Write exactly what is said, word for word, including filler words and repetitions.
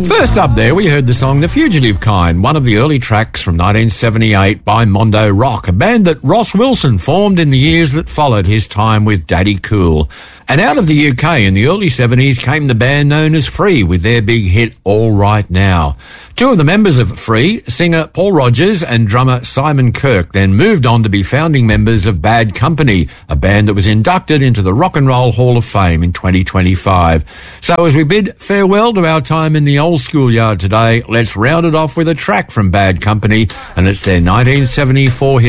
First up there, we heard the song The Fugitive Kind, one of the early tracks from nineteen seventy-eight by Mondo Rock, a band that Ross Wilson formed in the years that followed his time with Daddy Cool. And out of the U K in the early seventies came the band known as Free with their big hit All Right Now. Two of the members of Free, singer Paul Rogers and drummer Simon Kirk, then moved on to be founding members of Bad Company, a band that was inducted into the Rock and Roll Hall of Fame in twenty twenty-five. So as we bid farewell to our time in the old schoolyard today, let's round it off with a track from Bad Company, and it's their nineteen seventy-four hit